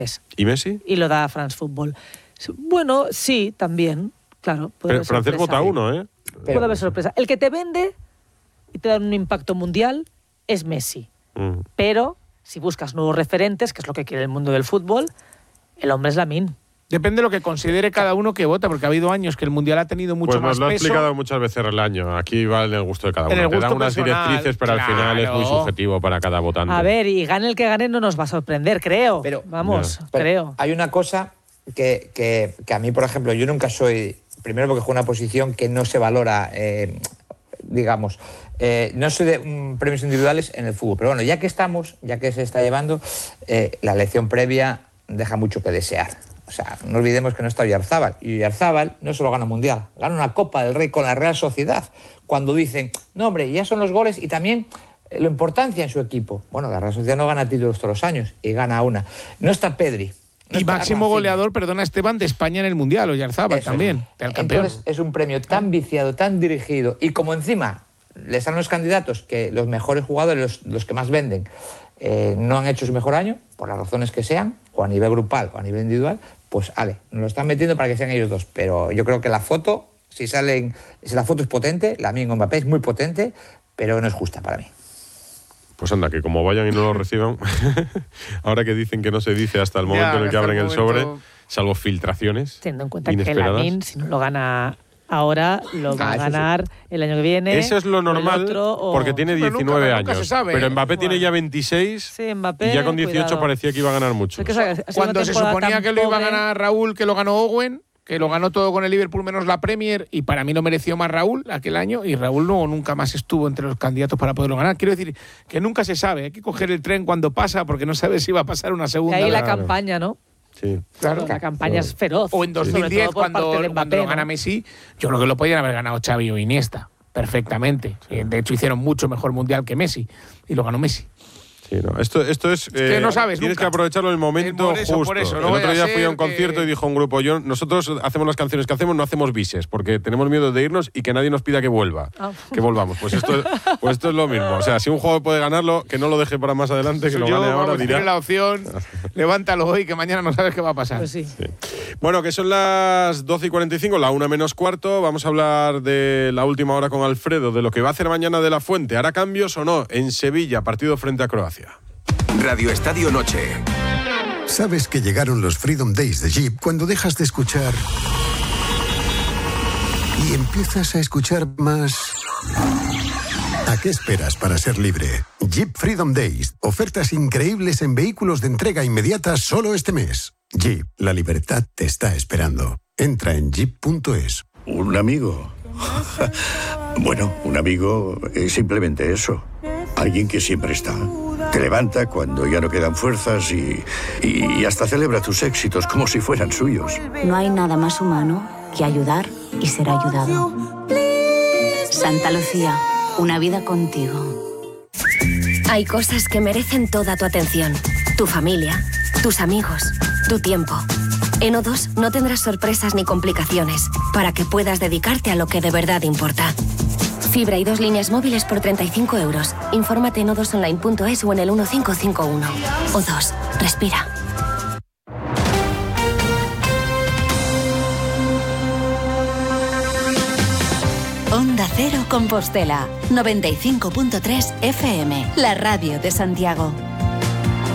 ¿Y Messi? Y lo da France Football. Bueno, sí, también, claro. Pero Francés vota uno, ¿eh? Puede haber sorpresa. El que te vende y te da un impacto mundial es Messi. Pero si buscas nuevos referentes, que es lo que quiere el mundo del fútbol, el hombre es Lamine. Depende de lo que considere cada uno que vota, porque ha habido años que el Mundial ha tenido mucho más peso. Pues nos lo ha explicado muchas veces el año. Aquí va en el gusto de cada uno. Te dan unas directrices, pero al final es muy subjetivo para cada votante. A ver, y gane el que gane no nos va a sorprender, creo. Pero, creo. Hay una cosa que a mí, por ejemplo, yo nunca soy... Primero porque juego una posición que no se valora, digamos... no soy de premios individuales en el fútbol. Pero bueno, ya que se está llevando, la elección previa deja mucho que desear. O sea, no olvidemos que no está Oyarzábal. Y Oyarzábal no solo gana Mundial, gana una Copa del Rey con la Real Sociedad. Cuando dicen, no hombre, ya son los goles y también la importancia en su equipo. Bueno, la Real Sociedad no gana títulos todos los años y gana una. No está Pedri. No y máximo goleador, perdona Esteban, de España en el Mundial, Oyarzábal también, el campeón. Entonces es un premio tan viciado, tan dirigido, y como encima les dan los candidatos que los mejores jugadores, los que más venden, no han hecho su mejor año, por las razones que sean, o a nivel grupal o a nivel individual, pues nos lo están metiendo para que sean ellos dos. Pero yo creo que la foto, si la foto es potente, Lamine con Mbappé es muy potente, pero no es justa para mí. Pues anda, que como vayan y no lo reciban, ahora que dicen que no se dice hasta el momento en el que abren el sobre, salvo filtraciones teniendo en cuenta inesperadas. Que Lamine, si no lo gana ahora, lo va a ganar el año que viene. Eso es lo normal, porque tiene 19 años. Nunca se sabe. Pero Mbappé tiene ya 26, sí, Mbappé, y ya con 18 cuidado. Parecía que iba a ganar mucho. Cuando se suponía que lo iba a ganar Raúl, que lo ganó Owen, que lo ganó todo con el Liverpool menos la Premier, y para mí lo mereció más Raúl aquel año, y Raúl nunca más estuvo entre los candidatos para poderlo ganar. Quiero decir que nunca se sabe, hay que coger el tren cuando pasa, porque no sabes si va a pasar una segunda. Y ahí la campaña, ¿no? Sí. Claro, la campaña es feroz. O en 2010, cuando lo gana Messi, yo creo que lo podían haber ganado Xavi o Iniesta, perfectamente. Sí. De hecho, hicieron mucho mejor Mundial que Messi, y lo ganó Messi. Sí, no. Esto es que no sabes tienes nunca. Que aprovecharlo en el momento justo. Por eso, el otro día fui a un concierto y dijo un grupo, nosotros hacemos las canciones que hacemos, no hacemos bises, porque tenemos miedo de irnos y que nadie nos pida que volvamos. Pues esto es lo mismo. O sea, si un jugador puede ganarlo, que no lo deje para más adelante, que lo gane ahora, dirá. Tiene la opción, levántalo hoy, que mañana no sabes qué va a pasar. Pues sí. Bueno, que son las 12:45, la 1 menos cuarto. Vamos a hablar de la última hora con Alfredo, de lo que va a hacer mañana De La Fuente. ¿Hará cambios o no en Sevilla, partido frente a Croacia? Radio Estadio Noche. Sabes que llegaron los Freedom Days de Jeep cuando dejas de escuchar y empiezas a escuchar más. ¿A qué esperas para ser libre? Jeep Freedom Days. Ofertas increíbles en vehículos de entrega inmediata solo este mes. Jeep, la libertad te está esperando. Entra en jeep.es. ¿Un amigo? Bueno, un amigo es simplemente eso. Alguien que siempre está. Te levanta cuando ya no quedan fuerzas y hasta celebra tus éxitos como si fueran suyos. No hay nada más humano que ayudar y ser ayudado. Santa Lucía, una vida contigo. Hay cosas que merecen toda tu atención. Tu familia, tus amigos, tu tiempo. En O2 no tendrás sorpresas ni complicaciones para que puedas dedicarte a lo que de verdad importa. Fibra y 2 líneas móviles por 35 euros. Infórmate en o2online.es o en el 1551. O2. Respira. Onda Cero Compostela. 95.3 FM. La radio de Santiago.